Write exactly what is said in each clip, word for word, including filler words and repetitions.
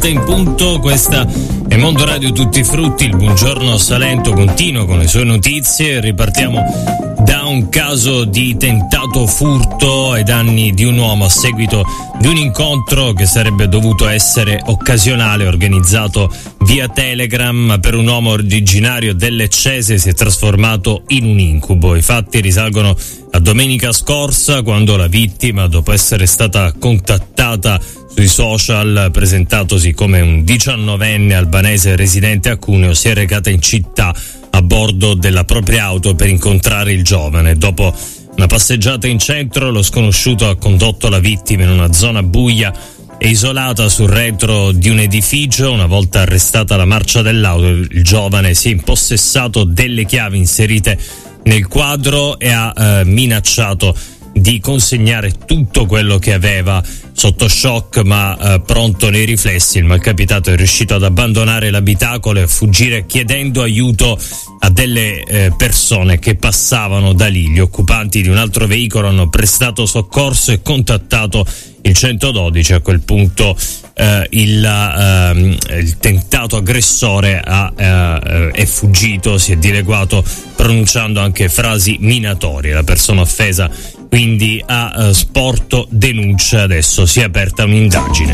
sette in punto, questa è Mondo Radio Tutti i Frutti, il buongiorno Salento continua con le sue notizie. Ripartiamo da un caso di tentato furto ai danni di un uomo a seguito di un incontro che sarebbe dovuto essere occasionale, organizzato via Telegram per un uomo originario dell'Eccese, si è trasformato in un incubo. I fatti risalgono a domenica scorsa, quando la vittima, dopo essere stata contattata sui social presentatosi come un diciannovenne albanese residente a Cuneo, si è recata in città a bordo della propria auto per incontrare il giovane. Dopo una passeggiata in centro, lo sconosciuto ha condotto la vittima in una zona buia e isolata sul retro di un edificio. Una volta arrestata la marcia dell'auto, il giovane si è impossessato delle chiavi inserite nel quadro e ha eh, minacciato di consegnare tutto quello che aveva. Sotto shock ma eh, pronto nei riflessi, il malcapitato è riuscito ad abbandonare l'abitacolo e a fuggire chiedendo aiuto a delle eh, persone che passavano da lì. Gli occupanti di un altro veicolo hanno prestato soccorso e contattato il centododici. A quel punto eh, il, eh, il tentato aggressore ha, eh, è fuggito, si è dileguato pronunciando anche frasi minatorie. La persona offesa quindi ha eh, sporto denuncia, adesso si è aperta un'indagine.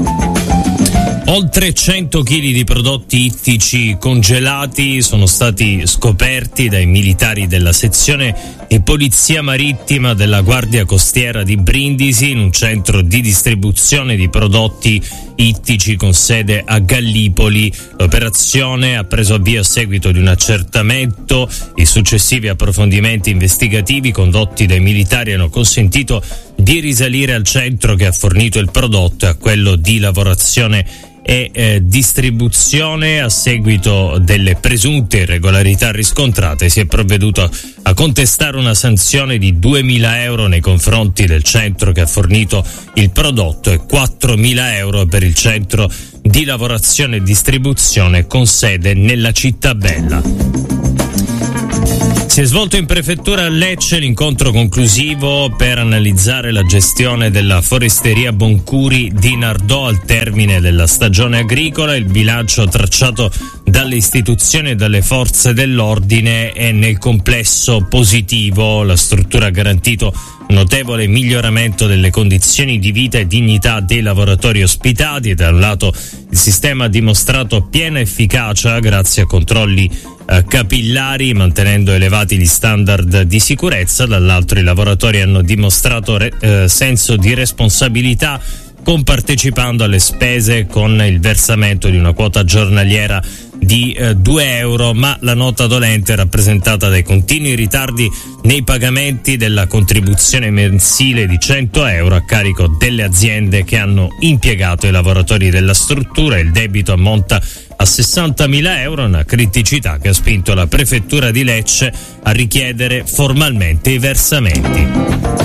Oltre cento chili di prodotti ittici congelati sono stati scoperti dai militari della sezione di polizia marittima della Guardia Costiera di Brindisi in un centro di distribuzione di prodotti ittici con sede a Gallipoli. L'operazione ha preso avvio a seguito di un accertamento. I successivi approfondimenti investigativi condotti dai militari hanno consentito di risalire al centro che ha fornito il prodotto e a quello di lavorazione e eh, distribuzione. A seguito delle presunte irregolarità riscontrate si è provveduto a contestare una sanzione di duemila euro nei confronti del centro che ha fornito il prodotto e quattromila euro per il centro di lavorazione e distribuzione con sede nella città bella. Si è svolto in prefettura a Lecce l'incontro conclusivo per analizzare la gestione della foresteria Boncuri di Nardò al termine della stagione agricola. Il bilancio tracciato dalle istituzioni e dalle forze dell'ordine è nel complesso positivo. La struttura ha garantito un notevole miglioramento delle condizioni di vita e dignità dei lavoratori ospitati e da un lato il sistema ha dimostrato piena efficacia grazie a controlli eh, capillari, mantenendo elevati gli standard di sicurezza. Dall'altro i lavoratori hanno dimostrato re, eh, senso di responsabilità, compartecipando alle spese con il versamento di una quota giornaliera di eh, due euro, ma la nota dolente è rappresentata dai continui ritardi nei pagamenti della contribuzione mensile di cento euro a carico delle aziende che hanno impiegato i lavoratori della struttura. Il debito ammonta a sessantamila euro, una criticità che ha spinto la prefettura di Lecce a richiedere formalmente i versamenti.